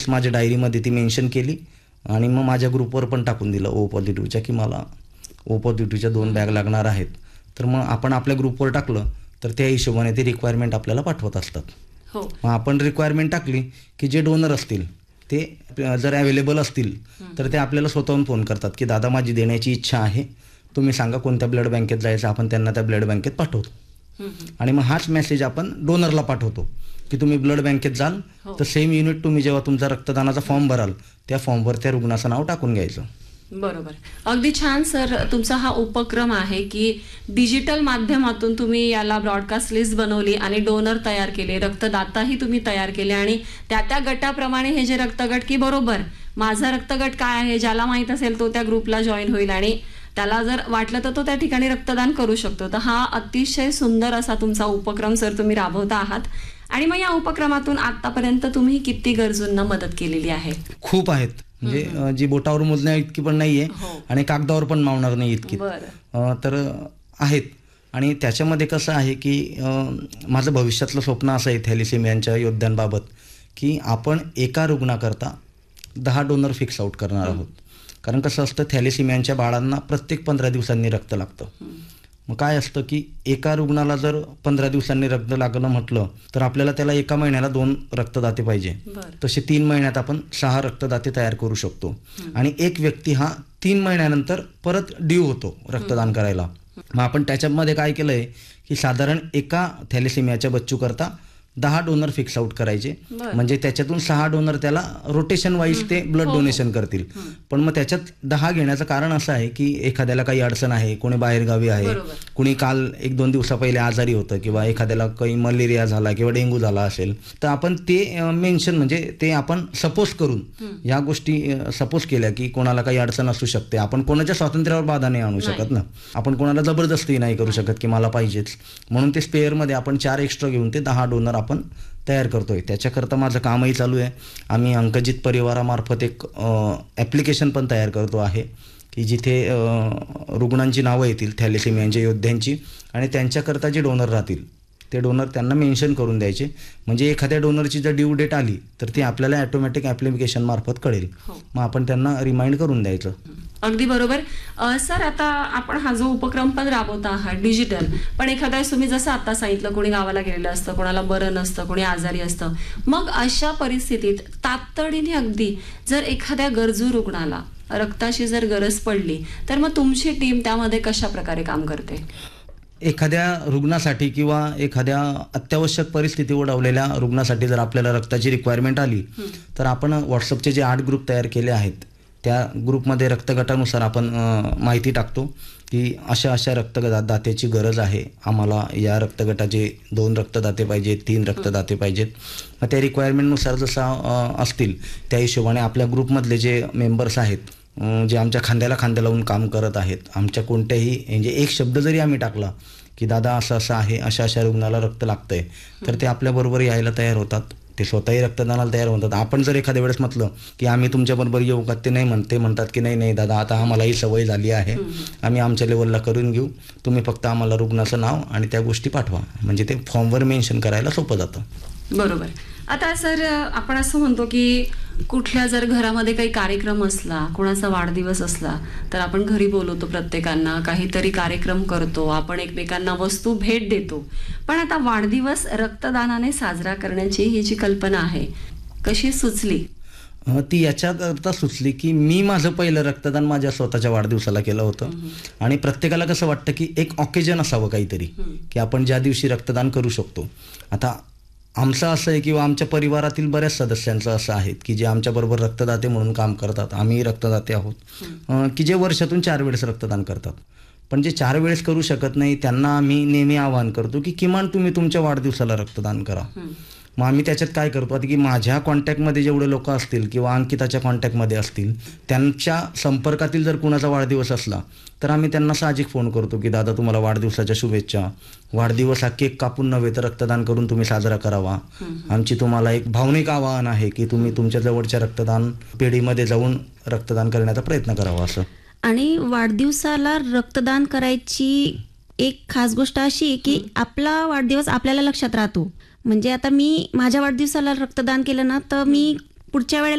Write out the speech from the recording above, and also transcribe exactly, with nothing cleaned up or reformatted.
माझ्या डायरीमध्ये ती मेन्शन केली आणि मग माझ्या ग्रुपवर पण टाकून दिलं ओ पॉझिटिव्हच्या की मला ओ पॉझिटिव्हच्या दोन बॅग लागणार आहेत. तर मग आपण आपल्या ग्रुपवर टाकलं तर त्या हिशोबाने ते रिक्वायरमेंट आपल्याला पाठवत असतात. हो. मग आपण रिक्वायरमेंट टाकली की जे डोनर असतील ते जर अवेलेबल असतील तर ते आपल्याला स्वतःहून फोन करतात की दादा माझी देण्याची इच्छा आहे, तुम्ही सांगा कोणत्या ब्लड बँकेत जायचं, आपण त्यांना त्या ब्लड बँकेत पाठवतो. आणि मग हाच मेसेज आपण डोनरला पाठवतो की तुम्ही ब्लड बँकेत जाल तर सेम युनिट तुम्ही जेव्हा तुमचा रक्तदानाचा फॉर्म भराल त्या फॉर्मवर त्या रुग्णाचं नाव टाकून घ्यायचं. बरोबर. अगदी छान सर. तुमचा हा उपक्रम आहे की डिजिटल माध्यमातून तुम्ही याला ब्रॉडकास्ट लिस्ट बनवली आणि डोनर तयार केले, रक्तदाताही तुम्ही तयार केले आणि त्या त्या गटाप्रमाणे हे जे रक्तगट की बरोबर माझा रक्तगट काय आहे ज्याला माहीत असेल तो त्या ग्रुपला जॉईन होईल आणि त्याला जर वाटलं तर तो त्या ठिकाणी रक्तदान करू शकतो. तर हा अतिशय सुंदर असा तुमचा उपक्रम सर तुम्ही राबवता आहात. आणि मग या उपक्रमातून आतापर्यंत तुम्ही किती गरजूंना मदत केलेली आहे? खूप आहेत. म्हणजे जी बोटावर मोजण्या इतकी पण नाहीये आणि कागदावर पण मावणार नाही इतकी तर आहेत. आणि त्याच्यामध्ये कसं आहे की माझं भविष्यातलं स्वप्न असं आहे थॅलेसेमियाच्या योद्ध्यांबाबत की आपण एका रुग्णाकरता दहा डोनर फिक्स आउट करणार आहोत. कारण कसं असतं थॅलेसेमियाच्या बाळांना प्रत्येक पंधरा दिवसांनी रक्त लागतं. मग काय असतं की एका रुग्णाला जर पंधरा दिवसांनी रक्त लागलं म्हटलं तर आपल्याला त्याला एका महिन्याला दोन रक्तदाते पाहिजे. तसे तीन महिन्यात आपण सहा रक्तदाते तयार करू शकतो. आणि एक व्यक्ती हा तीन महिन्यानंतर परत ड्यू होतो रक्तदान करायला. मग आपण त्याच्यामध्ये काय केलंय की साधारण एका थॅलेसेमियाच्या बच्चू करता दहा डोनर फिक्स आउट करायचे. म्हणजे त्याच्यातून सहा डोनर त्याला रोटेशन वाईज ते ब्लड डोनेशन करतील. पण मग त्याच्यात दहा घेण्याचं कारण असं आहे की एखाद्याला काही अडचण आहे, कोणी बाहेरगावी आहे, कुणी काल एक दोन दिवसा पहिले आजारी होतं किंवा एखाद्याला काही मलेरिया झाला किंवा डेंग्यू झाला असेल तर आपण ते मेन्शन म्हणजे ते आपण सपोज करून ह्या गोष्टी सपोज केल्या की कोणाला काही अडचण असू शकते. आपण कोणाच्या स्वातंत्र्यावर बाधा नाही आणू शकत ना, आपण कोणाला जबरदस्ती नाही करू शकत की मला पाहिजेच. म्हणून ते स्पेअरमध्ये आपण चार एक्स्ट्रा घेऊन ते दहा डोनर आपण तयार करतोय. त्याच्याकरता माझं कामही चालू आहे. आम्ही अंकजित परिवारामार्फत एक ॲप्लिकेशन पण तयार करतो आहे की जिथे रुग्णांची नावं येतील थॅलेसेमियाच्या योद्ध्यांची आणि त्यांच्याकरता जे डोनर राहतील ते डोनर त्यांना मेन्शन करून द्यायचे. म्हणजे एखाद्या डोनरची जर ड्यू डेट आली तर ती आपल्याला ॲटोमॅटिक ॲप्लिकेशन मार्फत कळेल. मग आपण त्यांना रिमाइंड करून द्यायचं. अगदी बरोबर. सर आता आपण हा जो उपक्रम पण राबवता आहात डिजिटल, पण एखाद्या तुम्ही जसं आता सांगितलं कोणी गावाला गेलेलं असतं, कोणाला बरं नसतं, कोणी आजारी असतं, मग अशा परिस्थितीत तातडीने अगदी जर एखाद्या गरजू रुग्णाला रक्ताची जर गरज पडली तर मग तुमची टीम त्यामध्ये कशा प्रकारे काम करते? एखाद्या रुग्णासाठी किंवा एखाद्या अत्यावश्यक परिस्थिती ओढवलेल्या रुग्णासाठी जर आपल्याला रक्ताची रिक्वायरमेंट आली तर आपण व्हॉट्सअपचे जे आठ ग्रुप तयार केले आहेत त्या ग्रुपमध्ये रक्तगटानुसार आपण माहिती टाकतो की अशा अशा रक्तदात्याची गरज आहे, आम्हाला या रक्तगटाचे दोन रक्तदाते पाहिजेत, तीन रक्तदाते पाहिजेत. मग त्या रिक्वायरमेंटनुसार जसं असतील त्या हिशोबाने आपल्या ग्रुपमधले जे मेंबर्स आहेत जे आमच्या खांद्याला खांद्या लावून काम करत आहेत, आमच्या कोणत्याही म्हणजे एक शब्द जरी आम्ही टाकला की दादा असं असं आहे, अशा अशा रुग्णाला रक्त लागतंय तर ते आपल्याबरोबर यायला तयार होतात. ते स्वतःही रक्तदानाला तयार होतात. आपण जर एखाद्या वेळेस म्हटलं की आम्ही तुमच्याबरोबर येऊ का, ते नाही म्हणते म्हणतात की नाही नाही दादा आता आम्हाला ही सवय झाली आहे, आम्ही आमच्या लेवलला करून घेऊ, तुम्ही फक्त आम्हाला रुग्णाचं नाव आणि त्या गोष्टी पाठवा. म्हणजे ते फॉर्मवर मेन्शन करायला सोपं जातं. बरोबर. आता सर आपण असं म्हणतो की कुठल्या जर घरामध्ये काही कार्यक्रम असला, कोणाचा वाढदिवस असला तर आपण घरी बोलवतो प्रत्येकांना, काहीतरी कार्यक्रम करतो, आपण एकमेकांना वस्तू भेट देतो. पण आता वाढदिवस रक्तदानाने साजरा करण्याची ही जी कल्पना आहे कशी सुचली? ती याच्याकरता सुचली की मी माझं पहिलं रक्तदान माझ्या स्वतःच्या वाढदिवसाला केलं होतं. आणि प्रत्येकाला कसं वाटतं की एक ऑकेजन असावं काहीतरी की आपण ज्या दिवशी रक्तदान करू शकतो. आता आमचं असं आहे किंवा आमच्या परिवारातील बऱ्याच सदस्यांचं असं आहे की जे आमच्याबरोबर रक्तदाते म्हणून काम करतात, आम्ही रक्तदाते आहोत की जे वर्षातून चार वेळेस रक्तदान करतात. पण जे चार वेळेस करू शकत नाही त्यांना आम्ही नेहमी आवाहन करतो की किमान तुम्ही तुमच्या वाढदिवसाला रक्तदान करा. मग आम्ही त्याच्यात काय करतो आता की माझ्या कॉन्टॅक्टमध्ये जेवढे लोक असतील किंवा अंकिताच्या कॉन्टॅक्टमध्ये असतील त्यांच्या संपर्कातील जर कुणाचा वाढदिवस असला तर आम्ही त्यांना साहजिक फोन करतो की दादा तुम्हाला वाढदिवसाच्या शुभेच्छा, वाढदिवस हा केक कापून नव्हे तर रक्तदान करून तुम्ही साजरा करावा. आमची तुम्हाला एक भावनिक आवाहन आहे की तुम्ही तुमच्या जवळच्या रक्तदान पेढीमध्ये जाऊन रक्तदान करण्याचा प्रयत्न करावा असं. आणि वाढदिवसाला रक्तदान करायची एक खास गोष्ट अशी आहे की आपला वाढदिवस आपल्याला लक्षात राहतो. म्हणजे आता मी माझ्या वाढदिवसाला रक्तदान केलं ना तर मी पुढच्या वेळेला